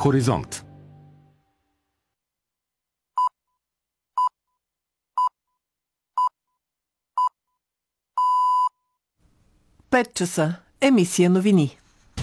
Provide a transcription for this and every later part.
Хоризонт. Пет часа. Емисия новини.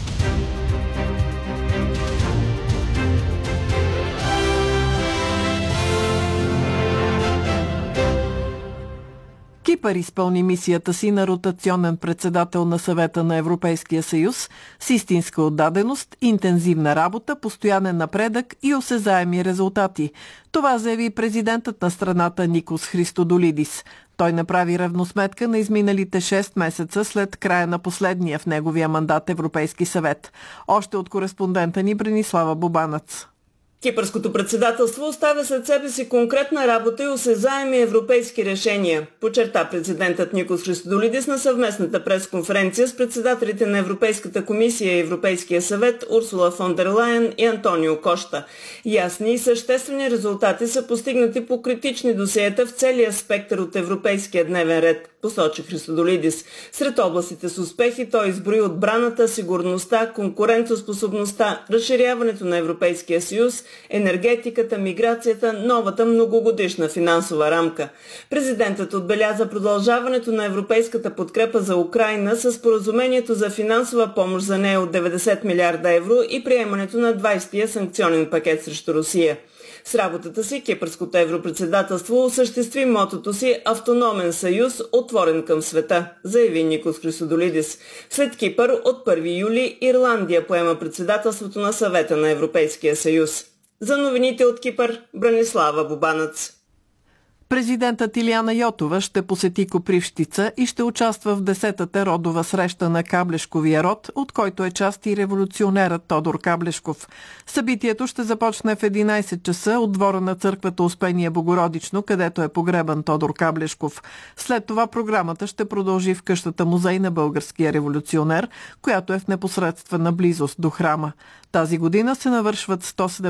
Кипър изпълни мисията си на ротационен председател на Съвета на Европейския съюз с истинска отдаденост, интензивна работа, постоянен напредък и осезаеми резултати. Това заяви президентът на страната Никос Христодолидис. Той направи равносметка на изминалите 6 месеца след края на последния в неговия мандат Европейски съвет. Още от кореспондента ни Бранислава Бубанец. Кипърското председателство оставя след себе си конкретна работа и осезаеми европейски решения, подчерта президентът Никос Христодолидис на съвместната пресконференция с председателите на Европейската комисия и Европейския съвет Урсула фон дер Лайен и Антонио Кошта. Ясни и съществени резултати са постигнати по критични досиета в целия спектър от европейския дневен ред, посочи Христодолидис. Сред областите с успехи той изброи отбраната, сигурността, конкурентоспособността, разширяването на Европейския съюз, енергетиката, миграцията, новата многогодишна финансова рамка. Президентът отбеляза продължаването на европейската подкрепа за Украйна с споразумението за финансова помощ за нея от 90 милиарда евро и приемането на 20-тия санкционен пакет срещу Русия. С работата си Кипърското европредседателство осъществи мотото си «Автономен съюз, отворен към света», заяви Никос Христодолидис. След Кипър от 1 юли Ирландия поема председателството на Съвета на Европейския съюз. За новините от Кипър, Бранислава Бубанец. Президентът Илияна Йотова ще посети Копривщица и ще участва в 10-та родова среща на Каблешковия род, от който е част и революционерът Тодор Каблешков. Събитието ще започне в 11 часа от двора на църквата Успение Богородично, където е погребан Тодор Каблешков. След това програмата ще продължи в къщата музей на българския революционер, която е в непосредствена близост до храма. Тази година се навършват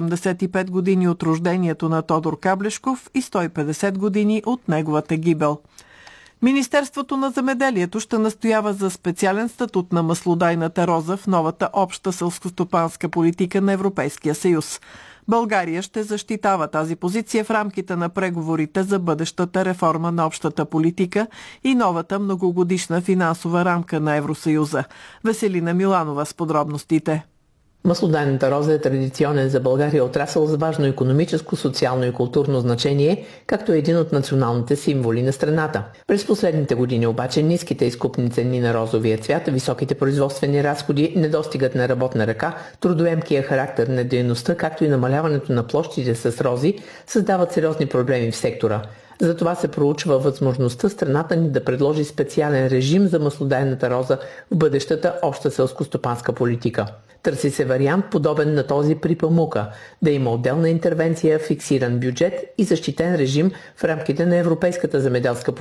175 години от рождението на Тодор Каблешков и 150 години от неговата гибел. Министерството на земеделието ще настоява за специален статут на маслодайната роза в новата обща селскостопанска политика на Европейския съюз. България ще защитава тази позиция в рамките на преговорите за бъдещата реформа на общата политика и новата многогодишна финансова рамка на Евросъюза. Веселина Миланова с подробностите. Маслодайната роза е традиционен за България отрасъл с важно икономическо, социално и културно значение, както е един от националните символи на страната. През последните години обаче ниските изкупни цени на розовия цвят, високите производствени разходи, недостигът на работна ръка, трудоемкия характер на дейността, както и намаляването на площите с рози създават сериозни проблеми в сектора. Затова се проучва възможността страната ни да предложи специален режим за маслодайната роза в бъдещата обща селскостопанска политика. Търси се вариант подобен на този при памука, да има отделна интервенция, фиксиран бюджет и защитен режим в рамките на европейската земеделска политика.